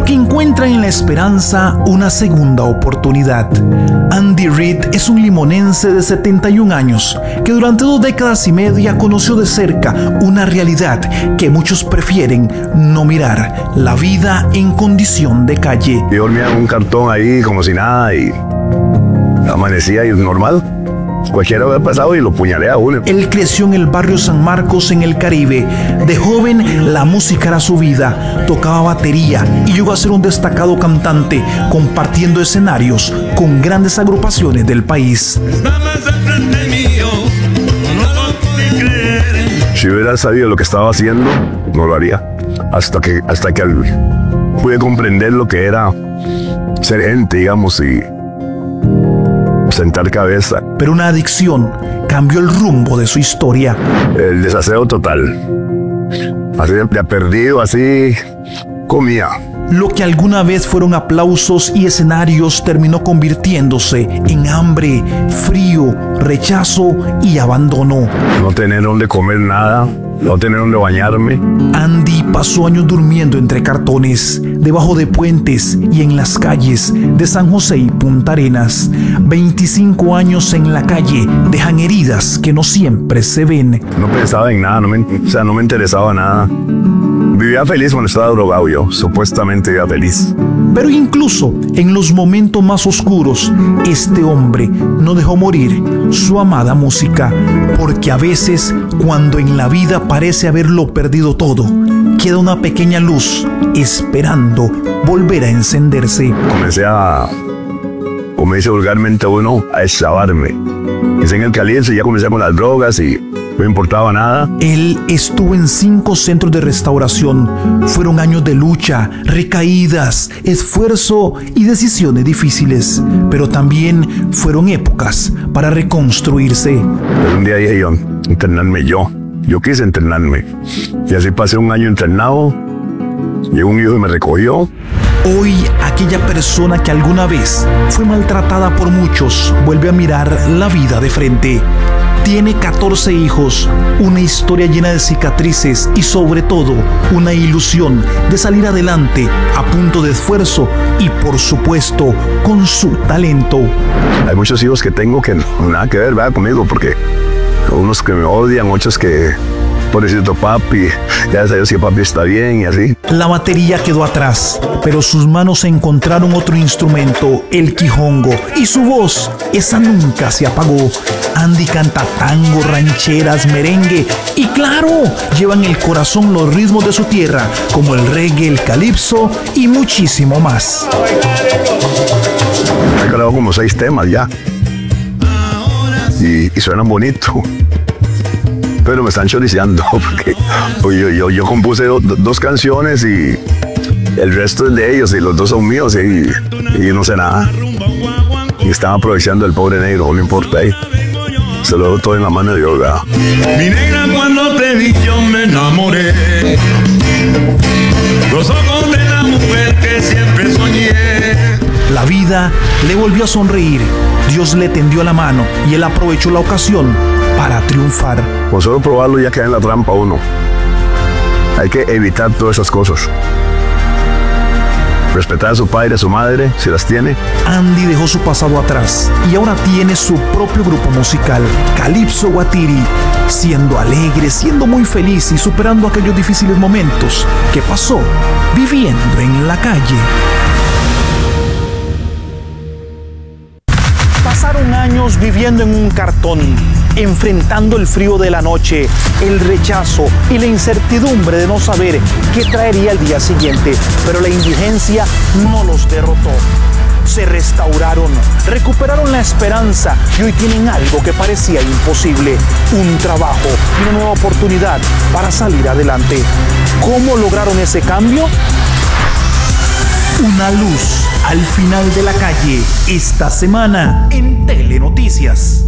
que encuentra en la esperanza una segunda oportunidad. Andy Reid es un limonense de 71 años que durante 2 décadas y media conoció de cerca una realidad que muchos prefieren no mirar: la vida en condición de calle. Yo dormía en un cartón ahí como si nada y amanecía y normal. Cualquiera había pasado y lo puñalea a uno. Él creció en el barrio San Marcos, en el Caribe. De joven, la música era su vida. Tocaba batería y llegó a ser un destacado cantante, compartiendo escenarios con grandes agrupaciones del país. Si hubiera sabido lo que estaba haciendo, no lo haría. Hasta que pude comprender lo que era ser gente, digamos, y sentar cabeza. Pero una adicción cambió el rumbo de su historia. El desaseo total. Así de perdido, así comía. Lo que alguna vez fueron aplausos y escenarios terminó convirtiéndose en hambre, frío, rechazo y abandono. No tener donde comer nada, no tener donde bañarme. Andy pasó años durmiendo entre cartones, debajo de puentes y en las calles de San José y Punta Arenas. 25 años en la calle dejan heridas que no siempre se ven. No pensaba en nada, no me interesaba nada. Vivía feliz cuando estaba drogado yo, supuestamente vivía feliz. Pero incluso en los momentos más oscuros, este hombre no dejó morir su amada música, porque a veces, cuando en la vida parece haberlo perdido todo, queda una pequeña luz esperando volver a encenderse. Comencé como dice vulgarmente uno, a extrabarme. Empecé en el caliente y ya comencé con las drogas y no me importaba nada. Él estuvo en 5 centros de restauración. Fueron años de lucha, recaídas, esfuerzo y decisiones difíciles. Pero también fueron épocas para reconstruirse. Pero un día dije yo, internarme yo. Yo quise internarme. Y así pasé un año internado. Llegó un hijo y me recogió. Hoy, aquella persona que alguna vez fue maltratada por muchos vuelve a mirar la vida de frente. Tiene 14 hijos, una historia llena de cicatrices y sobre todo una ilusión de salir adelante a punto de esfuerzo y por supuesto con su talento. Hay muchos hijos que tengo que no nada que ver, ¿verdad? Conmigo, porque unos que me odian, otros que pobrecito papi, ya sabes que papi está bien y así. La batería quedó atrás, pero sus manos encontraron otro instrumento, el quijongo, y su voz, esa nunca se apagó. Andy canta tango, rancheras, merengue y claro, lleva en el corazón los ritmos de su tierra, como el reggae, el calipso y muchísimo más. He grabado como 6 temas ya y suenan bonito. Pero me están choriceando porque yo compuse 2 canciones y el resto es de ellos y los 2 son míos y yo no sé nada. Y están aprovechando el pobre negro, no le importa ahí. Se lo doy todo en la mano de Dios, ¿verdad? Mi negra, cuando te vi yo me enamoré. Los ojos de la mujer que siempre soñé. La vida le volvió a sonreír. Dios le tendió la mano y él aprovechó la ocasión para triunfar. Con solo probarlo ya queda en la trampa uno. Hay que evitar todas esas cosas. Respetar a su padre, a su madre, si las tiene. Andy dejó su pasado atrás y ahora tiene su propio grupo musical, Calypso Guatiri, siendo alegre, siendo muy feliz y superando aquellos difíciles momentos que pasó viviendo en la calle. Pasaron años viviendo en un cartón, enfrentando el frío de la noche, el rechazo y la incertidumbre de no saber qué traería el día siguiente. Pero la indigencia no los derrotó. Se restauraron, recuperaron la esperanza y hoy tienen algo que parecía imposible: un trabajo y una nueva oportunidad para salir adelante. ¿Cómo lograron ese cambio? Una luz al final de la calle, esta semana en Telenoticias.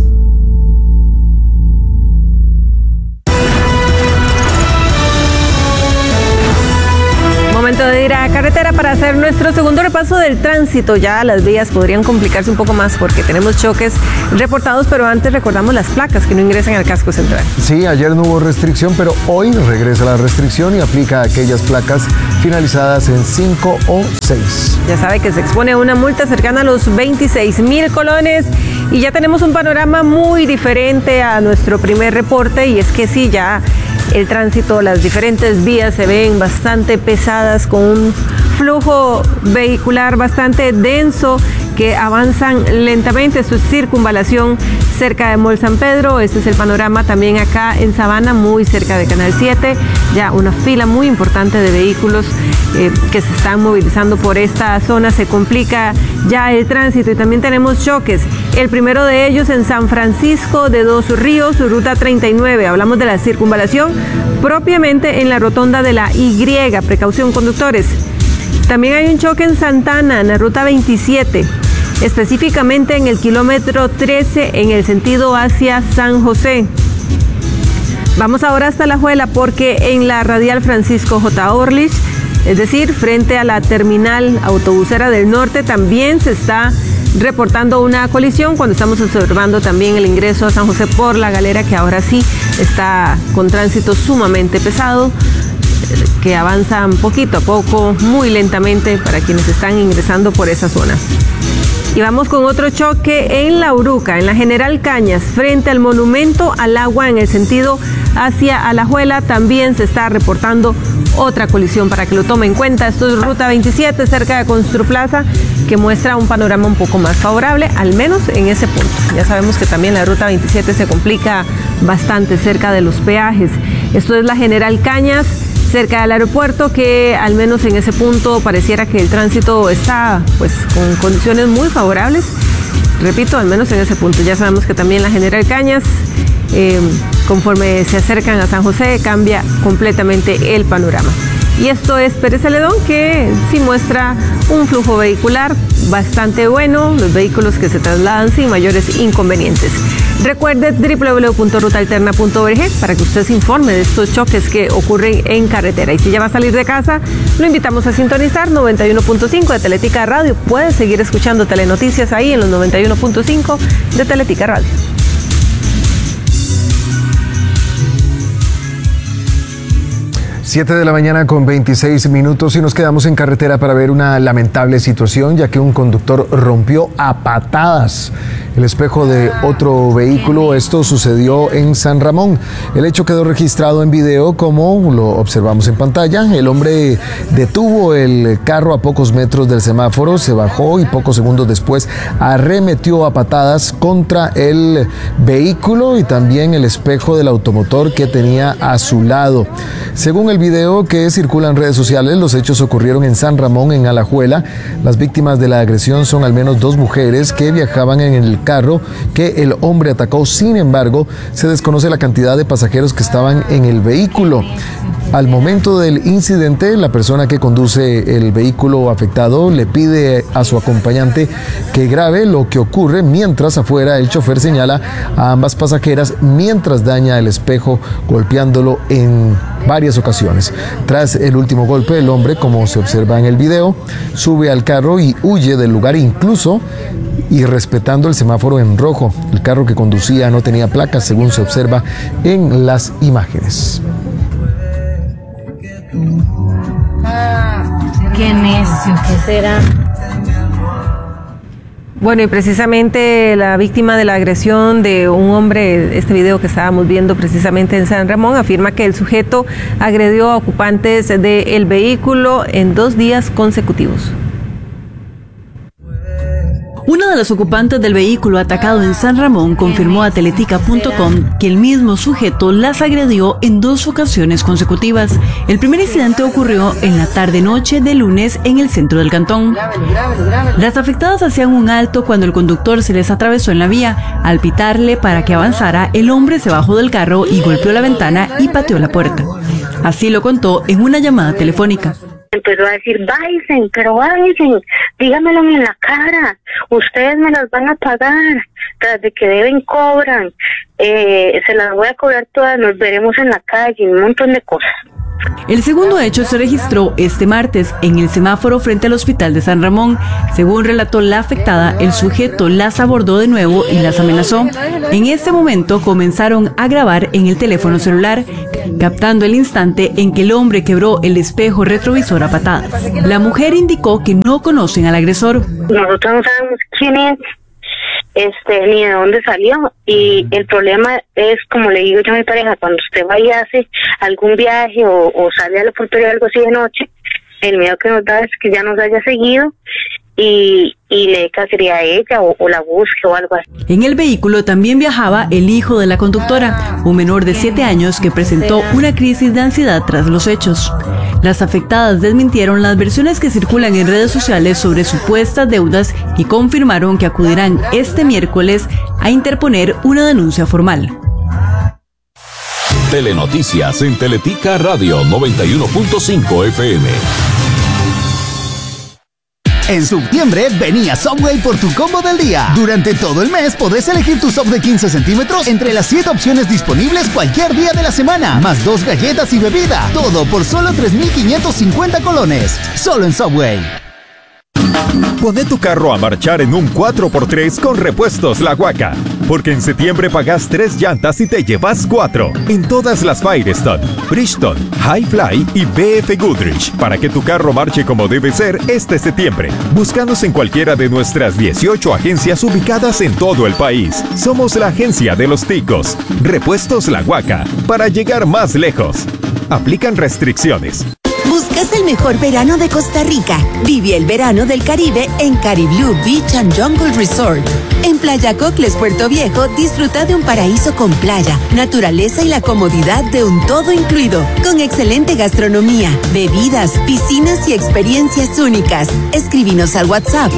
Momento Momento de ir a carretera para hacer nuestro segundo repaso del tránsito. Ya las vías podrían complicarse un poco más porque tenemos choques reportados, pero antes recordamos las placas que no ingresan al casco central. Sí, ayer no hubo restricción, pero hoy regresa la restricción y aplica a aquellas placas finalizadas en 5 o 6. Ya sabe que se expone a una multa cercana a los 26,000 colones y ya tenemos un panorama muy diferente a nuestro primer reporte, y es que sí, ya el tránsito, las diferentes vías se ven bastante pesadas, con un flujo vehicular bastante denso, que avanzan lentamente. Esto es Circunvalación cerca de Mall San Pedro. Este es el panorama también acá en Sabana, muy cerca de Canal 7. Ya una fila muy importante de vehículos que se están movilizando por esta zona. Se complica ya el tránsito y también tenemos choques. El primero de ellos en San Francisco de Dos Ríos, ruta 39. Hablamos de la circunvalación propiamente en la rotonda de la Y. Precaución, conductores. También hay un choque en Santana, en la ruta 27, específicamente en el kilómetro 13, en el sentido hacia San José. Vamos ahora hasta La Juela, porque en la radial Francisco J. Orlich, es decir, frente a la terminal autobusera del norte, también se está reportando una colisión cuando estamos observando también el ingreso a San José por La Galera, que ahora sí está con tránsito sumamente pesado, que avanzan poquito a poco, muy lentamente para quienes están ingresando por esa zona. Y vamos con otro choque en La Uruca, en la General Cañas, frente al Monumento al Agua, en el sentido hacia Alajuela. También se está reportando otra colisión para que lo tome en cuenta. Esto es ruta 27, cerca de Construplaza, que muestra un panorama un poco más favorable, al menos en ese punto. Ya sabemos que también la ruta 27 se complica bastante cerca de los peajes. Esto es la General Cañas, cerca del aeropuerto, que al menos en ese punto pareciera que el tránsito está pues con condiciones muy favorables. Repito, al menos en ese punto. Ya sabemos que también la General Cañas, conforme se acercan a San José, cambia completamente el panorama. Y esto es Pérez Celedón, que sí muestra un flujo vehicular bastante bueno, los vehículos que se trasladan sin mayores inconvenientes. Recuerde www.rutaalterna.org para que usted se informe de estos choques que ocurren en carretera. Y si ya va a salir de casa, lo invitamos a sintonizar 91.5 de Teletica Radio. Puede seguir escuchando Telenoticias ahí en los 91.5 de Teletica Radio. 7 de la mañana con 26 minutos y nos quedamos en carretera para ver una lamentable situación, ya que un conductor rompió a patadas el espejo de otro vehículo. Esto sucedió en San Ramón. El hecho quedó registrado en video, como lo observamos en pantalla. El hombre detuvo el carro a pocos metros del semáforo, se bajó y pocos segundos después arremetió a patadas contra el vehículo y también el espejo del automotor que tenía a su lado. Según el video que circula en redes sociales, los hechos ocurrieron en San Ramón, en Alajuela. Las víctimas de la agresión son al menos 2 mujeres que viajaban en el carro que el hombre atacó. Sin embargo, se desconoce la cantidad de pasajeros que estaban en el vehículo. Al momento del incidente, la persona que conduce el vehículo afectado le pide a su acompañante que grabe lo que ocurre, mientras afuera el chofer señala a ambas pasajeras mientras daña el espejo, golpeándolo en varias ocasiones. Tras el último golpe, el hombre, como se observa en el video, sube al carro y huye del lugar, incluso y respetando el semáforo en rojo. El carro que conducía no tenía placas, según se observa en las imágenes. Qué necio, ¿qué será? Bueno, y precisamente la víctima de la agresión de un hombre, este video que estábamos viendo precisamente en San Ramón, afirma que el sujeto agredió a ocupantes del vehículo en 2 días consecutivos. Uno de los ocupantes del vehículo atacado en San Ramón confirmó a Teletica.com que el mismo sujeto las agredió en 2 ocasiones consecutivas. El primer incidente ocurrió en la tarde-noche de lunes en el centro del cantón. Las afectadas hacían un alto cuando el conductor se les atravesó en la vía. Al pitarle para que avanzara, el hombre se bajó del carro y golpeó la ventana y pateó la puerta. Así lo contó en una llamada telefónica. Empezó a decir, bájense, pero bájense, dígamelo en la cara, ustedes me las van a pagar, tras de que deben cobran, se las voy a cobrar todas, nos veremos en la calle, un montón de cosas. El segundo hecho se registró este martes en el semáforo frente al Hospital de San Ramón. Según relató la afectada, el sujeto las abordó de nuevo y las amenazó. En ese momento comenzaron a grabar en el teléfono celular, captando el instante en que el hombre quebró el espejo retrovisor a patadas. La mujer indicó que no conocen al agresor. Nosotros no sabemos quién es, ni de dónde salió, y el problema es, como le digo yo a mi pareja, cuando usted va y hace algún viaje o sale a la portería o algo así de noche, el miedo que nos da es que ya nos haya seguido y le dé cacería a ella o la busque o algo así. En el vehículo también viajaba el hijo de la conductora, un menor de 7 años que presentó una crisis de ansiedad tras los hechos. Las afectadas desmintieron las versiones que circulan en redes sociales sobre supuestas deudas y confirmaron que acudirán este miércoles a interponer una denuncia formal. Telenoticias en Teletica Radio 91.5 FM. En septiembre, vení a Subway por tu combo del día. Durante todo el mes podés elegir tu sub de 15 centímetros entre las 7 opciones disponibles cualquier día de la semana, más 2 galletas y bebida. Todo por solo 3.550 colones. Solo en Subway. Poné tu carro a marchar en un 4x3 con Repuestos La Huaca. Porque en septiembre pagás 3 llantas y te llevas 4 en todas las Firestone, Bridgestone, Highfly y BF Goodrich para que tu carro marche como debe ser este septiembre. Búscanos en cualquiera de nuestras 18 agencias ubicadas en todo el país. Somos la agencia de los ticos. Repuestos La Huaca para llegar más lejos. Aplican restricciones. ¿Buscas el mejor verano de Costa Rica? Vive el verano del Caribe en Cariblue Beach and Jungle Resort. En Playa Cocles, Puerto Viejo, disfruta de un paraíso con playa, naturaleza y la comodidad de un todo incluido, con excelente gastronomía, bebidas, piscinas y experiencias únicas. Escríbenos al WhatsApp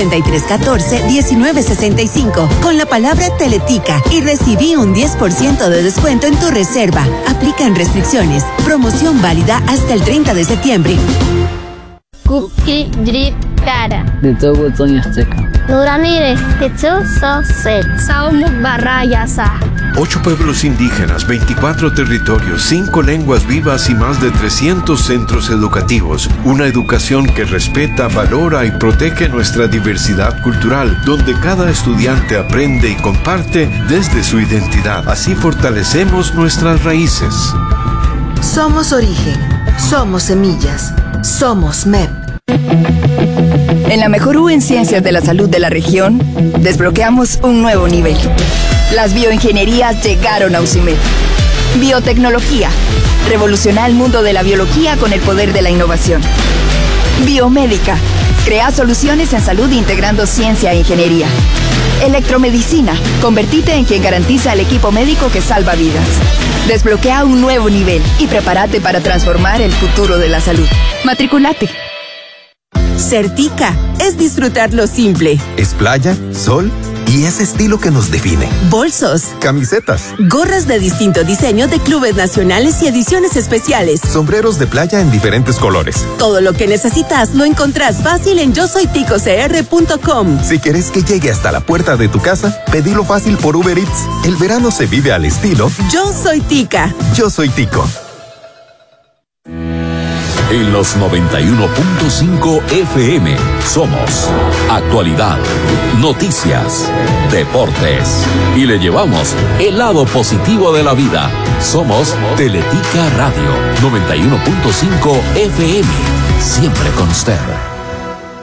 8314-1965 con la palabra Teletica y recibí un 10% de descuento en tu reserva. Aplican restricciones. Promoción válida hasta el 30 de septiembre. Cookie Drip Cara. De todo Azteca. Nuramire, Sosel, Saumuk Barrayasa. 8 pueblos indígenas, 24 territorios, 5 lenguas vivas y más de 300 centros educativos. Una educación que respeta, valora y protege nuestra diversidad cultural, donde cada estudiante aprende y comparte desde su identidad. Así fortalecemos nuestras raíces. Somos origen, somos semillas, somos MEP. En la Mejor U en Ciencias de la Salud de la región, desbloqueamos un nuevo nivel. Las bioingenierías llegaron a UCIMED. Biotecnología. Revoluciona el mundo de la biología con el poder de la innovación. Biomédica. Crea soluciones en salud integrando ciencia e ingeniería. Electromedicina. Convertite en quien garantiza el equipo médico que salva vidas. Desbloquea un nuevo nivel y prepárate para transformar el futuro de la salud. Matriculate. Certica es disfrutar lo simple. Es playa, sol y ese estilo que nos define. Bolsos, camisetas, gorras de distinto diseño de clubes nacionales y ediciones especiales. Sombreros de playa en diferentes colores. Todo lo que necesitas lo encontrás fácil en yosoyticocr.com. Si querés que llegue hasta la puerta de tu casa, pedilo fácil por Uber Eats. El verano se vive al estilo Yo Soy Tica. Yo Soy Tico. En los 91.5 FM somos actualidad, noticias, deportes y le llevamos el lado positivo de la vida. Somos Teletica Radio 91.5 FM, siempre con usted.